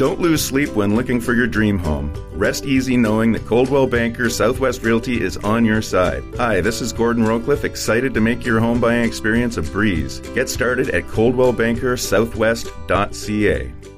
Don't lose sleep when looking for your dream home. Rest easy knowing that Coldwell Banker Southwest Realty is on your side. Hi, this is Gordon Rowcliffe, excited to make your home buying experience a breeze. Get started at coldwellbankersouthwest.ca.